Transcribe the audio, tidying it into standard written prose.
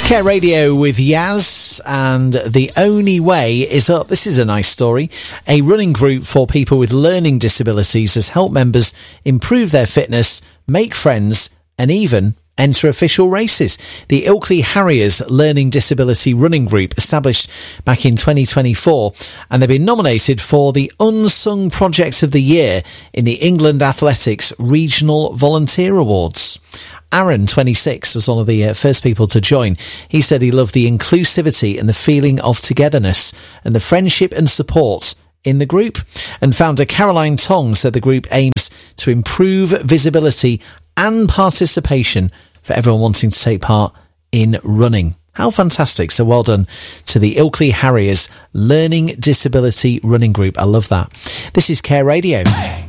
Care Radio with Yaz, and The Only Way is up. This is a nice story. A running group for people with learning disabilities has helped members improve their fitness, make friends, and even enter official races. The Ilkley Harriers Learning Disability Running Group, established back in 2024, and they've been nominated for the Unsung Project of the Year in the England Athletics Regional Volunteer Awards. Aaron, 26, was one of the first people to join. He said he loved the inclusivity and the feeling of togetherness and the friendship and support in the group. And founder Caroline Tong said the group aims to improve visibility and participation for everyone wanting to take part in running. How fantastic. So well done to the Ilkley Harriers Learning Disability Running Group. I love that. This is Care Radio.